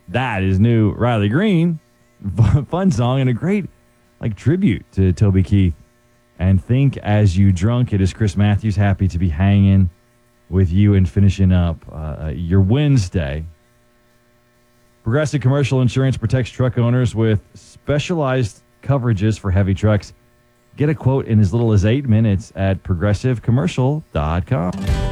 That is new Riley Green. Fun song and a great tribute to Toby Keith. And Think As You Drunk. It is Chris Matthews. Happy to be hanging with you and finishing up your Wednesday. Progressive Commercial Insurance protects truck owners with specialized coverages for heavy trucks. Get a quote in as little as 8 minutes at progressivecommercial.com.